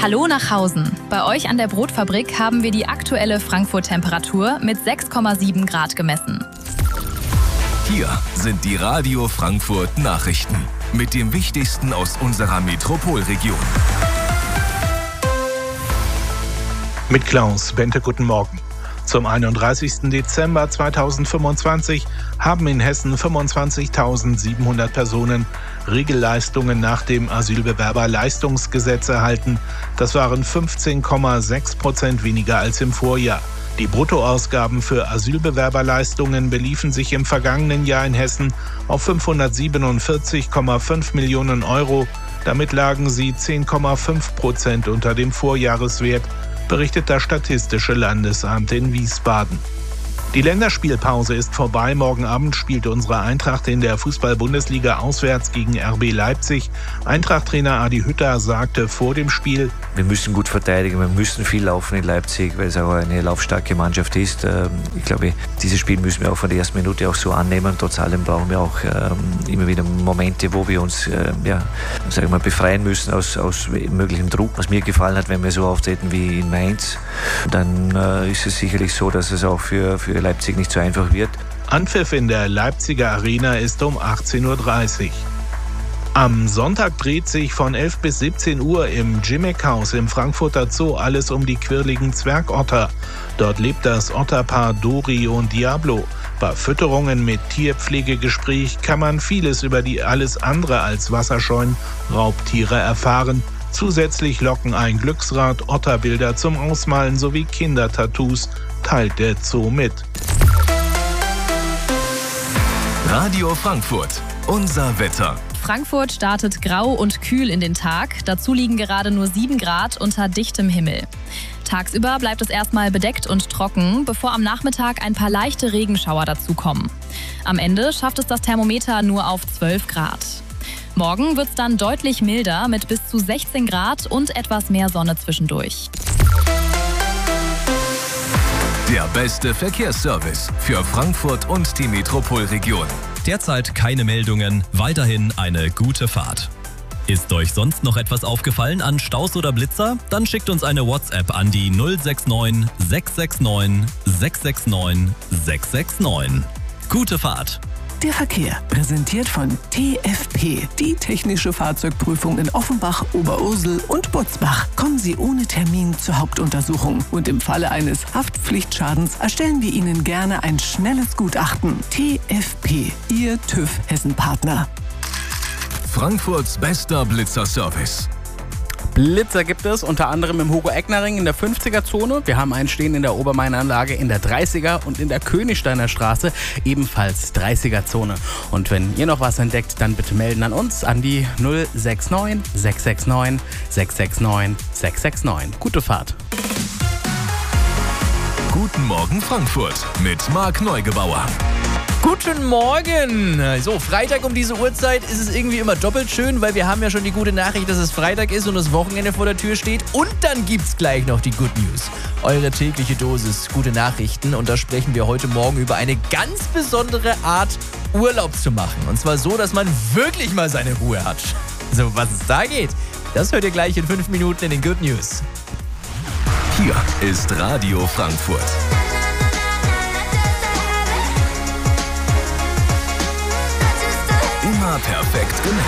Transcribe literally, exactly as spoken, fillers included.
Hallo nach Hausen. Bei euch an der Brotfabrik haben wir die aktuelle Frankfurt-Temperatur mit sechs Komma sieben Grad gemessen. Hier sind die Radio Frankfurt Nachrichten mit dem Wichtigsten aus unserer Metropolregion. Mit Klaus Bente, guten Morgen. Zum einunddreißigsten Dezember zweitausendfünfundzwanzig haben in Hessen fünfundzwanzigtausendsiebenhundert Personen Regelleistungen nach dem Asylbewerberleistungsgesetz erhalten. Das waren fünfzehn Komma sechs Prozent weniger als im Vorjahr. Die Bruttoausgaben für Asylbewerberleistungen beliefen sich im vergangenen Jahr in Hessen auf fünfhundertsiebenundvierzig Komma fünf Millionen Euro. Damit lagen sie zehn Komma fünf Prozent unter dem Vorjahreswert, berichtet das Statistische Landesamt in Wiesbaden. Die Länderspielpause ist vorbei. Morgen Abend spielt unsere Eintracht in der Fußball-Bundesliga auswärts gegen R B Leipzig. Eintracht-Trainer Adi Hütter sagte vor dem Spiel: Wir müssen gut verteidigen, wir müssen viel laufen in Leipzig, weil es auch eine laufstarke Mannschaft ist. Ich glaube, dieses Spiel müssen wir auch von der ersten Minute auch so annehmen. Trotz allem brauchen wir auch immer wieder Momente, wo wir uns ja, sagen wir mal, befreien müssen aus, aus möglichem Druck. Was mir gefallen hat, wenn wir so auftreten wie in Mainz, dann ist es sicherlich so, dass es auch für, für Leipzig nicht so einfach wird. Anpfiff in der Leipziger Arena ist um achtzehn Uhr dreißig. Am Sonntag dreht sich von elf bis siebzehn Uhr im Jimmick-Haus im Frankfurter Zoo alles um die quirligen Zwergotter. Dort lebt das Otterpaar Dori und Diablo. Bei Fütterungen mit Tierpflegegespräch kann man vieles über die alles andere als wasserscheuen Raubtiere erfahren. Zusätzlich locken ein Glücksrad, Otterbilder zum Ausmalen sowie Kindertattoos, teilt der Zoo mit. Radio Frankfurt, unser Wetter. Frankfurt startet grau und kühl in den Tag. Dazu liegen gerade nur sieben Grad unter dichtem Himmel. Tagsüber bleibt es erstmal bedeckt und trocken, bevor am Nachmittag ein paar leichte Regenschauer dazukommen. Am Ende schafft es das Thermometer nur auf zwölf Grad. Morgen wird es dann deutlich milder mit bis zu sechzehn Grad und etwas mehr Sonne zwischendurch. Der beste Verkehrsservice für Frankfurt und die Metropolregion. Derzeit keine Meldungen, weiterhin eine gute Fahrt. Ist euch sonst noch etwas aufgefallen an Staus oder Blitzer? Dann schickt uns eine WhatsApp an die null sechs neun sechs sechs neun sechs sechs neun sechs sechs neun. Gute Fahrt! Der Verkehr, präsentiert von T F P, die technische Fahrzeugprüfung in Offenbach, Oberursel und Butzbach. Kommen Sie ohne Termin zur Hauptuntersuchung und im Falle eines Haftpflichtschadens erstellen wir Ihnen gerne ein schnelles Gutachten. T F P, Ihr TÜV Hessen-Partner. Frankfurts bester Blitzerservice. Blitzer gibt es unter anderem im Hugo-Eckner-Ring in der fünfziger-Zone. Wir haben einen stehen in der Obermain-Anlage in der dreißiger und in der Königsteiner Straße ebenfalls dreißiger-Zone. Und wenn ihr noch was entdeckt, dann bitte melden an uns an die null sechs neun sechs sechs neun sechs sechs neun sechs sechs neun. Gute Fahrt! Guten Morgen Frankfurt mit Marc Neugebauer. Guten Morgen! So, Freitag um diese Uhrzeit ist es irgendwie immer doppelt schön, weil wir haben ja schon die gute Nachricht, dass es Freitag ist und das Wochenende vor der Tür steht. Und dann gibt's gleich noch die Good News. Eure tägliche Dosis gute Nachrichten. Und da sprechen wir heute Morgen über eine ganz besondere Art, Urlaub zu machen. Und zwar so, dass man wirklich mal seine Ruhe hat. So, was es da geht, das hört ihr gleich in fünf Minuten in den Good News. Hier ist Radio Frankfurt. Immer perfekt gemeldet.